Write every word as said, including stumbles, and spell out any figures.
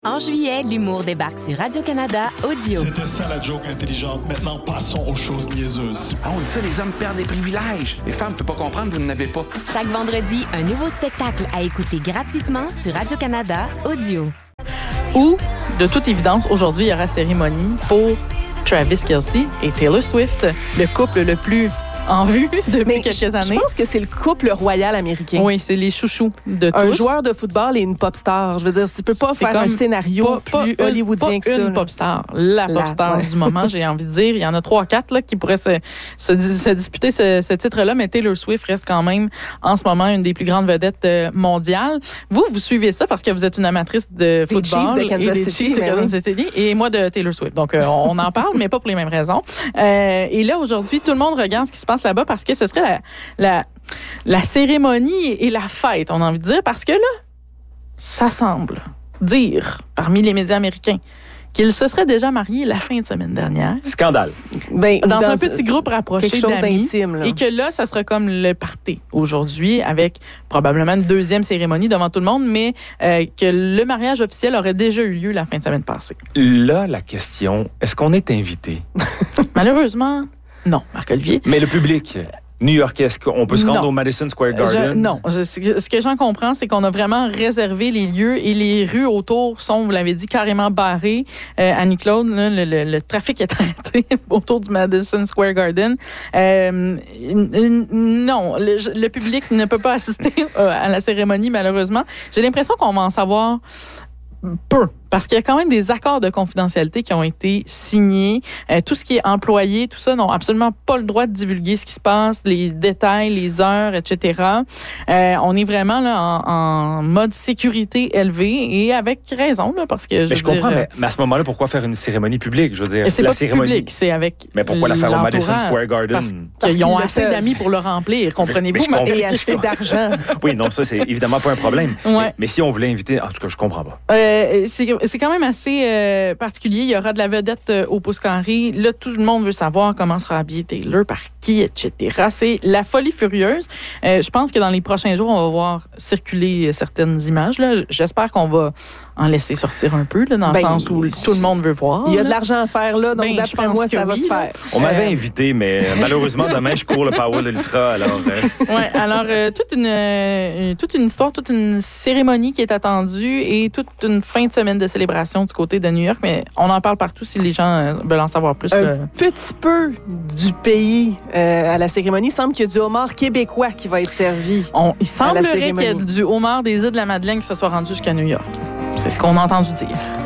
En juillet, l'humour débarque sur Radio-Canada Audio. C'était ça la joke intelligente. Maintenant, passons aux choses niaiseuses. Ah, on dit ça, les hommes perdent des privilèges. Les femmes ne peuvent pas comprendre, vous n'en avez pas. Chaque vendredi, un nouveau spectacle à écouter gratuitement sur Radio-Canada Audio. Ou, de toute évidence, aujourd'hui, il y aura cérémonie pour Travis Kelce et Taylor Swift, le couple le plus en vue depuis Mais quelques je, années. Je pense que c'est le couple royal américain. Oui, c'est les chouchous de tous. Un joueur de football et une pop star. Je veux dire, tu peux pas C'est faire comme un scénario pas, pas plus une, hollywoodien pas que ça. une là. pop star, la pop La, star ouais. du moment, j'ai envie de dire. Il y en a trois, quatre là, qui pourraient se, se, se disputer ce, ce titre-là, mais Taylor Swift reste quand même en ce moment une des plus grandes vedettes euh, mondiales. Vous, vous suivez ça parce que vous êtes une amatrice de Des football Chiefs de Kansas et des City, Chiefs de mais Kansas oui. City et moi de Taylor Swift. Donc, euh, on en parle, mais pas pour les mêmes raisons. Euh, et là, aujourd'hui, tout le monde regarde ce qui se passe là-bas parce que ce serait la, la, la cérémonie et la fête, on a envie de dire, parce que là, ça semble dire, parmi les médias américains, qu'il se serait déjà marié la fin de semaine dernière. Scandale. Ben, Dans, un petit groupe rapproché quelque chose d'amis. d'intime, là. Et que là, ça sera comme le party aujourd'hui, avec probablement une deuxième cérémonie devant tout le monde, mais euh, que le mariage officiel aurait déjà eu lieu la fin de semaine passée. Là, la question, est-ce qu'on est invité? Malheureusement, non, Marc-Olivier. Mais le public new-yorkais, est-ce qu'on peut se rendre Non. au Madison Square Garden? Je, non. Je, ce que j'en comprends, c'est qu'on a vraiment réservé les lieux et les rues autour sont, vous l'avez dit, carrément barrées. Euh, Annie-Claude, là, le, le, le trafic est arrêté autour du Madison Square Garden. Euh, non, le, le public ne peut pas assister à la cérémonie, malheureusement. J'ai l'impression qu'on va en savoir peu. Parce qu'il y a quand même des accords de confidentialité qui ont été signés. Euh, tout ce qui est employé, tout ça, n'ont absolument pas le droit de divulguer ce qui se passe, les détails, les heures, et cetera. Euh, on est vraiment là en, en mode sécurité élevé et avec raison, là, parce que je Mais veux je comprends, dire, mais, mais à ce moment-là, pourquoi faire une cérémonie publique? Je veux dire, c'est la pas cérémonie. public, c'est avec Mais pourquoi la faire au Madison l'entourage. Square Garden? Parce, Parce qu'ils ont qu'ils le assez peuvent. d'amis pour le remplir, comprenez-vous? Mais je comprends. Et assez d'argent. Oui, non, ça, c'est évidemment pas un problème. Ouais. Mais, mais si on voulait inviter... En tout cas, je comprends pas. Euh, c'est, c'est quand même assez euh, particulier. Il y aura de la vedette euh, au pouce carré. Là, tout le monde veut savoir comment sera habillé Taylor, par qui, et cetera. C'est la folie furieuse. Euh, je pense que dans les prochains jours, on va voir circuler certaines images. Là. J'espère qu'on va en laisser sortir un peu, là, dans Ben, le sens où tout le monde veut voir. Il y a là. de l'argent à faire là, donc Ben, je d'après pense moi, que ça va oui, se là. faire. On m'avait Euh, invité, mais malheureusement, demain, je cours le Power Ultra, alors... euh, Ouais, alors euh, toute une euh, toute une histoire, toute une cérémonie qui est attendue et toute une fin de semaine de célébration du côté de New York, mais on en parle partout si les gens euh, veulent en savoir plus. Un là. petit peu du pays euh, à la cérémonie. Il semble qu'il y a du homard québécois qui va être servi. On, il semblerait qu'il y ait cérémonie. du homard des îles de la Madeleine qui se soit rendu jusqu'à New York. C'est ce qu'on a entendu dire.